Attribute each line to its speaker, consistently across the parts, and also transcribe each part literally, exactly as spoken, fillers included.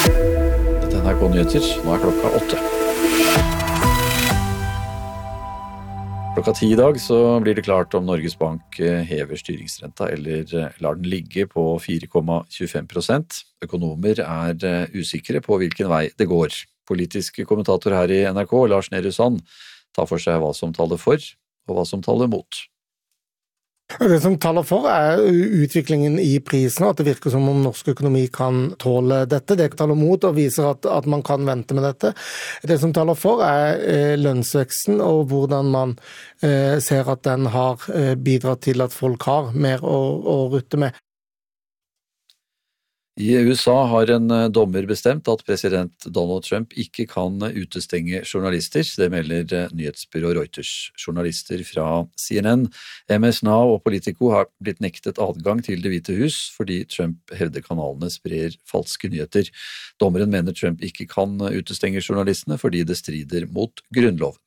Speaker 1: Dette er N R K Nyheter, nå er klokka åtte. Klokka ti i dag så blir det klart om Norges Bank hever styringsrenta eller lar den ligge på fire komma tjuefem prosent. Økonomer er usikre på hvilken vei det går. Politiske kommentator her i N R K, Lars Nehru Sand, tar for seg hva som taler for og hva som taler mot.
Speaker 2: Det som taler for er utviklingen i prisene, at det virker som om norsk økonomi kan tåle dette. Det taler mot og viser at, at man kan vente med dette. Det som taler for er eh, lønnsveksten og hvordan man eh, ser at den har eh, bidratt til at folk har mer å, å rutte med.
Speaker 1: I U S A har en dommer bestemt at president Donald Trump ikke kan utestenge journalister. Det melder nyhetsbyrå Reuters. Journalister fra C N N, M S Now og Politico har blitt nektet adgang til Det hvite hus fordi Trump hevder kanalene sprer falske nyheter. Dommeren mener Trump ikke kan utestenge journalistene fordi det strider mot grunnloven.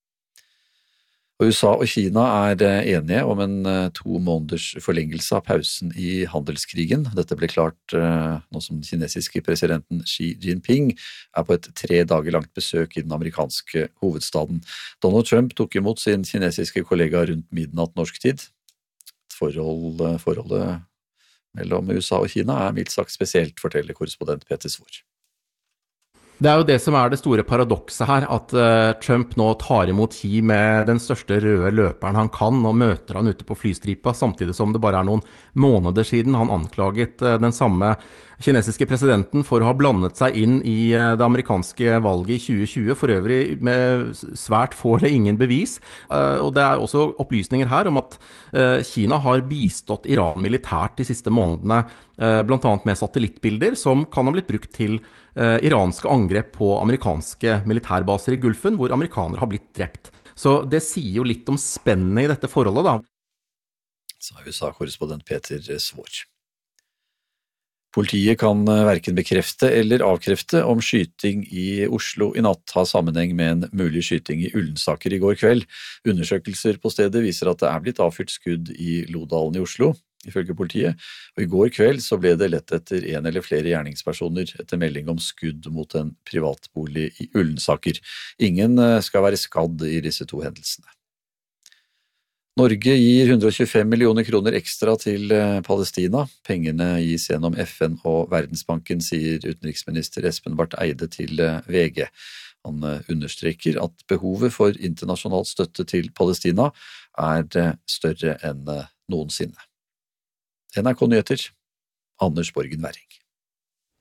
Speaker 1: U S A og Kina er enige om en to måneders forlengelse av pausen i handelskrigen. Dette ble klart nå som den kinesiske presidenten Xi Jinping er på et tre dager langt besøk i den amerikanske hovedstaden. Donald Trump tok imot sin kinesiske kollega rundt midnatt norsk tid. Forhold, forholdet mellom U S A og Kina er mildt sagt spesielt, forteller korrespondent Peter Svor.
Speaker 3: Det er jo det som er det store paradokset her, at uh, Trump nå tar imot Xi med den største røde løperen han kan, og møter han ute på flystripa, samtidig som det bare er noen måneder siden han anklaget uh, den samme kinesiske presidenten for å ha blandet seg inn i uh, det amerikanske valget i tjue tjue, for øvrig med svært få eller ingen bevis. Uh, og det er også opplysninger her om at uh, Kina har bistått Iran militært de siste månedene, uh, blant annet med satellittbilder som kan ha blitt brukt til Uh, iranske angrep på amerikanske militærbaser i Gulfen, hvor amerikanere har blitt drept. Så det sier jo litt om spennet i dette forholdet, da.
Speaker 1: Sa U S A-korrespondent Peter Svor. Politiet kan hverken bekrefte eller avkrefte om skyting i Oslo i natt har sammenheng med en mulig skyting i Ullensaker i går kveld. Undersøkelser på stedet viser at det er blitt avfyrt skudd i Lodalen i Oslo, ifølge politiet, og i går kveld så ble det lett etter en eller flere gjerningspersoner etter melding om skudd mot en privatbolig i Ullensaker. Ingen skal være skadd i disse to hendelsene. Norge gir hundre og tjuefem millioner kroner ekstra til Palestina. Pengene gis gjennom F N og Verdensbanken, sier utenriksminister Espen Barth Eide til V G. Han understreker at behovet for internasjonal støtte til Palestina er større enn noensinne. N R K Nyheter, Anders Borgen Werring.